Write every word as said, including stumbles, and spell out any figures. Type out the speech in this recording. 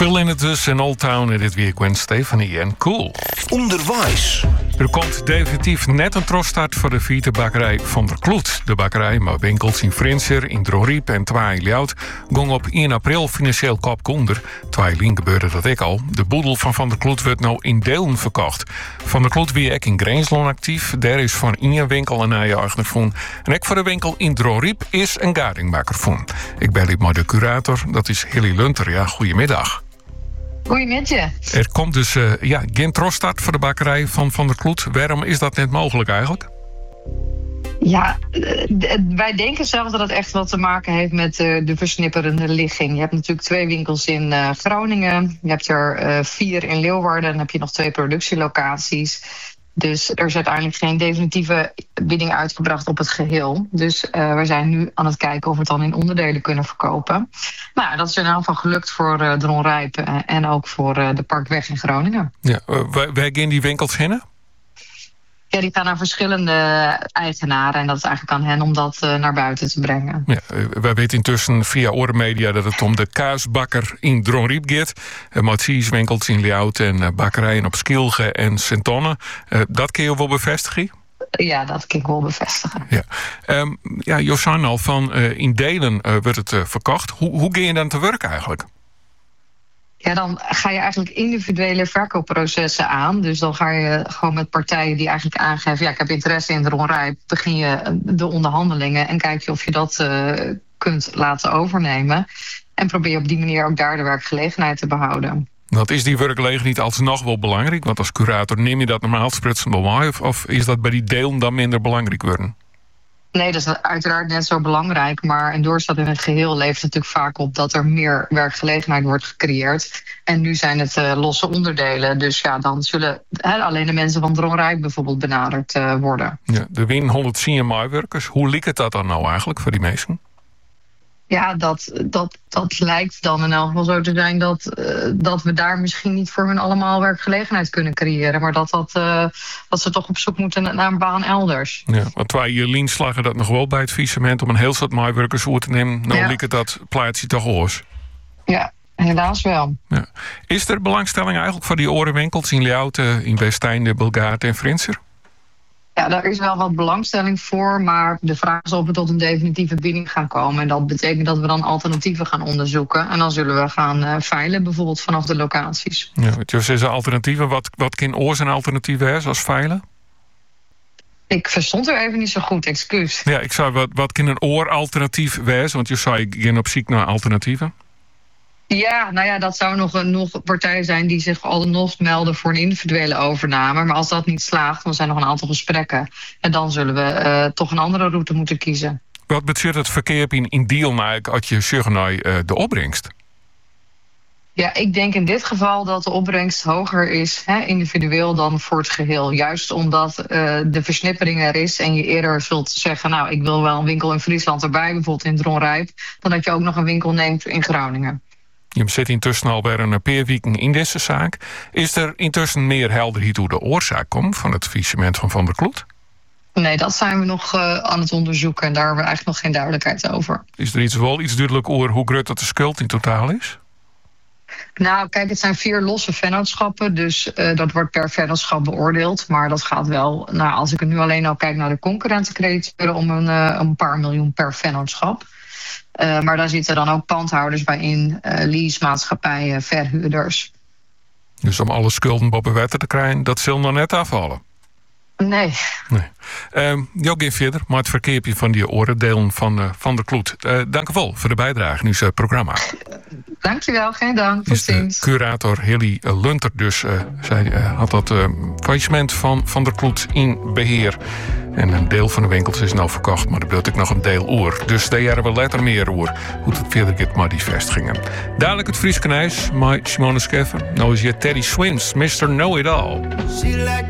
Phil in het dus in Old Town en dit weer Gwen Stefani en Cool. Onderwijs. Er komt definitief net een troststart voor de vierde bakkerij Van der Kloet. De bakkerij met winkels in Frinser, in Dronriep en Twaai Ljout gong op één april financieel kop onder. Twaai Lien gebeurde dat ik al. De boedel van Van der Kloet wordt nou in delen verkocht. Van der Kloet weer ook in Greensloon actief. Daar is van één winkel een eigen eigenaar van. En ook voor de winkel in Dronriep is een garingbakker van. Ik ben maar de curator, dat is Hilly Lunter. Ja, goedemiddag. Goedemiddag. Er komt dus uh, ja, geen troststart voor de bakkerij van Van der Kloet. Waarom is dat net mogelijk eigenlijk? Ja, wij denken zelf dat het echt wat te maken heeft met uh, de versnipperende ligging. Je hebt natuurlijk twee winkels in uh, Groningen. Je hebt er uh, vier in Leeuwarden. En dan heb je nog twee productielocaties. Dus er is uiteindelijk geen definitieve bieding uitgebracht op het geheel. Dus uh, we zijn nu aan het kijken of we het dan in onderdelen kunnen verkopen. Nou, dat is in ieder geval gelukt voor uh, Dronrijp uh, en ook voor uh, de Parkweg in Groningen. Ja, uh, wij, wij gaan die winkels heen? Ja, die gaan naar verschillende eigenaren. En dat is eigenlijk aan hen om dat uh, naar buiten te brengen. Ja, uh, wij weten intussen via Orenmedia dat het om de kaasbakker in Dronriep gaat. Uh, Matsies winkels in Ljout en uh, bakkerijen op Skilge en Sint-Onne. Uh, dat kun je wel bevestigen? Ja, dat kan ik wel bevestigen. Ja, um, ja je zei al van uh, in delen uh, wordt het uh, verkocht. Hoe, hoe ga je dan te werk eigenlijk? Ja, dan ga je eigenlijk individuele verkoopprocessen aan. Dus dan ga je gewoon met partijen die eigenlijk aangeven... ja, ik heb interesse in Dronrijp, begin je de onderhandelingen... en kijk je of je dat uh, kunt laten overnemen. En probeer op die manier ook daar de werkgelegenheid te behouden. Wat is die werkgelegenheid alsnog wel belangrijk? Want als curator neem je dat normaal sprutsen wel mee... Of, of is dat bij die delen dan minder belangrijk worden? Nee, dat is uiteraard net zo belangrijk. Maar een doorstart in het geheel levert natuurlijk vaak op... dat er meer werkgelegenheid wordt gecreëerd. En nu zijn het uh, losse onderdelen. Dus ja, dan zullen he, alleen de mensen van Dronrijp bijvoorbeeld benaderd uh, worden. Ja, er winnen honderd C M I-werkers. Hoe lijkt dat dan nou eigenlijk voor die mensen? Ja, dat, dat, dat lijkt dan in elk geval zo te zijn... Dat, uh, dat we daar misschien niet voor hun allemaal werkgelegenheid kunnen creëren. Maar dat, dat, uh, dat ze toch op zoek moeten naar een baan elders. Ja, want wij Jelien slagen dat nog wel bij het faillissement... om een heel soort maaiwerkers voor te nemen. Nou, ja. Lijkt het dat plaatsje toch oors. Ja, helaas wel. Ja. Is er belangstelling eigenlijk voor die orenwinkels in Ljout, in Westeinde, Bulgaard en Frinser? Ja, daar is wel wat belangstelling voor, maar de vraag is of we tot een definitieve bieding gaan komen. En dat betekent dat we dan alternatieven gaan onderzoeken. En dan zullen we gaan uh, veilen, bijvoorbeeld vanaf de locaties. Ja, dus is er alternatieven. Wat, wat kan oors een alternatief is als veilen? Ik verstond er even niet zo goed, excuus. Ja, ik zei, wat, wat kan een ooralternatief wezen? Want je zei, ik ben op zoek naar alternatieven. Ja, nou ja, dat zou nog een nog partij zijn die zich alsnog melden voor een individuele overname. Maar als dat niet slaagt, dan zijn er nog een aantal gesprekken. En dan zullen we uh, toch een andere route moeten kiezen. Wat betekent het verkeer in, in deal nou als je zeggen naar uh, de opbrengst? Ja, ik denk in dit geval dat de opbrengst hoger is, hè, individueel, dan voor het geheel. Juist omdat uh, de versnippering er is en je eerder zult zeggen... nou, ik wil wel een winkel in Friesland erbij, bijvoorbeeld in Dronrijp... dan dat je ook nog een winkel neemt in Groningen. Je zit intussen al bij een paar weken in deze zaak. Is er intussen meer helderheid hoe de oorzaak komt van het faillissement van Van der Kloet? Nee, dat zijn we nog uh, aan het onderzoeken en daar hebben we eigenlijk nog geen duidelijkheid over. Is er iets, wel iets duidelijk over hoe groot dat de schuld in totaal is? Nou, kijk, het zijn vier losse vennootschappen, dus uh, dat wordt per vennootschap beoordeeld. Maar dat gaat wel, nou, als ik er nu alleen al kijk naar de concurrentiencrediteuren... om een, uh, een paar miljoen per vennootschap. Uh, maar daar zitten dan ook pandhouders bij in, uh, leasemaatschappijen, verhuurders. Dus om alle schulden boven water te krijgen, dat zal nog net afvallen? Nee. nee. Uh, Jo, geen verder, maar het verkeerpje van die orendelen van uh, Van der Kloet. Uh, dank u wel voor de bijdrage in het programma. Dankjewel, geen dank. Tot ziens. Curator Hilly Lunter dus. Uh, zij uh, had dat uh, faillissement van Van der Kloet in beheer. En een deel van de winkels is nou verkocht, maar er bedoelt ik nog een deel oer. Dus daar hebben we later meer oer. Hoe het verder gaat met die vestigingen. Dadelijk het Fries Kanijs, met Simone Scheffer. Nou is hier Teddy Swims, mister Know It All. She like